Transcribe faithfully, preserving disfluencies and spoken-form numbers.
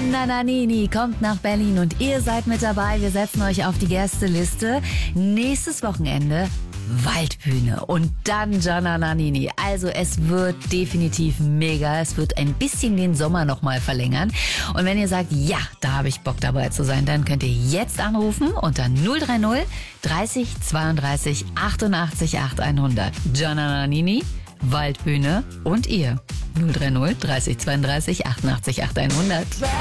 Gianna Nannini kommt nach Berlin und ihr seid mit dabei. Wir setzen euch auf die Gästeliste. Nächstes Wochenende Waldbühne und dann Gianna Nannini. Also es wird definitiv mega. Es wird ein bisschen den Sommer nochmal verlängern. Und wenn ihr sagt, ja, da habe ich Bock dabei zu sein, dann könnt ihr jetzt anrufen unter null drei null dreißig zweiunddreißig achtundachtzig achthundert. Gianna Nannini, Waldbühne und ihr. null drei null dreißig zweiunddreißig achtundachtzig achthundert.